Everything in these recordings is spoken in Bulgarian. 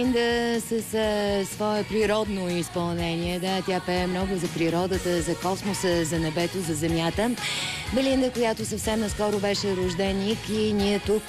С свое природно изпълнение. Да, тя пее много за природата, за космоса, за небето, за земята. Белинда, която съвсем наскоро беше рожденик, и ние тук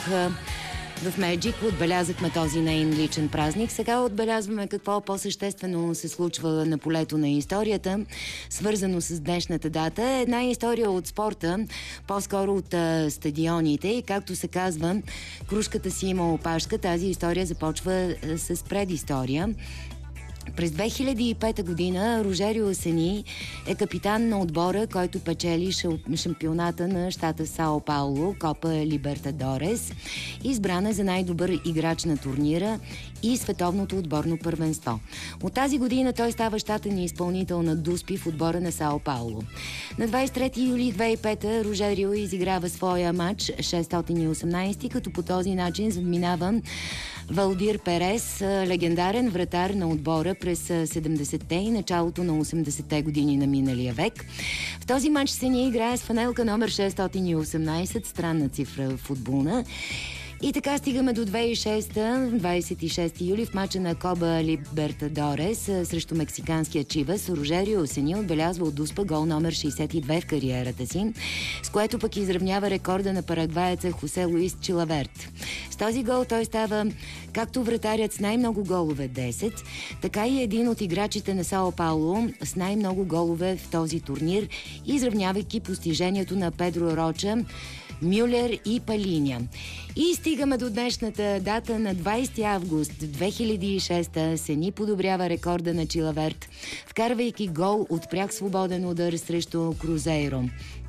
в Magic отбелязахме този нейн личен празник. Сега отбелязваме какво по-съществено се случва на полето на историята, свързано с днешната дата. Една история от спорта, по-скоро от стадионите, и както се казва, крушката си има опашка. Тази история започва с предистория. През 2005 година Рожерио Сени е капитан на отбора, който печели шампионата на щата Сао Пауло, Копа Либертадорес, избрана за най-добър играч на турнира и световното отборно първенство. От тази година той става щатен изпълнител на Дуспи в отбора на Сао Пауло. На 23 юли 2005 Рожерио изиграва своя матч 618, като по този начин задминава Валдир Перес, легендарен вратар на отбора през 70-те и началото на 80-те години на миналия век. В този матч Сени играе с фанелка номер 618, странна цифра футболна. И така стигаме до 2006, 26 юли, в мача на Коба Либертадорес срещу мексиканския Чивас. Рожерио Сени отбелязва от Дуспа гол номер 62 в кариерата си, с което пък изравнява рекорда на парагваеца Хосе Луис Чилаверт. С този гол той става както вратарят с най-много голове 10, така и един от играчите на Сао Пауло с най-много голове в този турнир, изравнявайки постижението на Педро Роча, Мюлер и Палиня. И стигаме до днешната дата. На 20 август 2006 Сени подобрява рекорда на Чилаверт, вкарвайки гол от пряк свободен удар срещу Крузейро.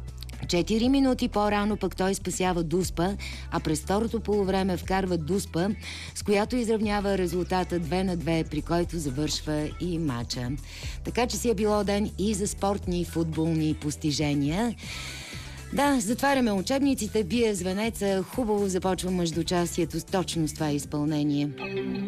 4 минути по-рано пък той спасява Дуспа, а през второто полувреме вкарва Дуспа, с която изравнява резултата 2-2, при който завършва и матча. Така че си е било ден и за спортни футболни постижения. Да, затваряме учебниците, бие звънеца, хубаво започва междучасието точно с това изпълнение.